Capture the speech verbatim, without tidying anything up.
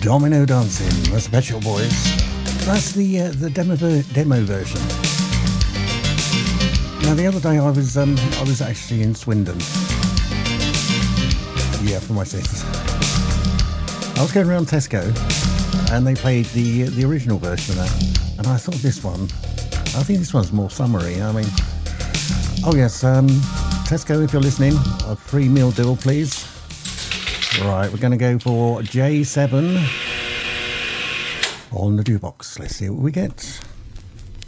Domino Dancing, the Pet Shop Boys. That's the uh, the demo ver- demo version. Now the other day I was um, I was actually in Swindon. Yeah, for my sins. I was going around Tesco, and they played the uh, the original version of that, and I thought this one, I think this one's more summery. I mean, oh yes, um, Tesco, if you're listening, a free meal deal, please. Right, we're going to go for J seven on the jukebox. Let's see what we get.